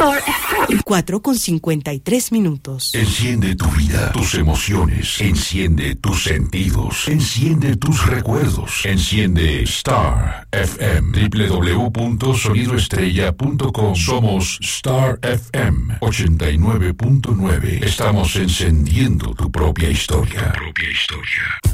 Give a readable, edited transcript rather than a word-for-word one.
4:53. Enciende tu vida, tus emociones, enciende tus sentidos, enciende tus recuerdos, enciende Star FM, www.sonidoestrella.com. Somos Star FM 89.9. Estamos encendiendo tu propia historia.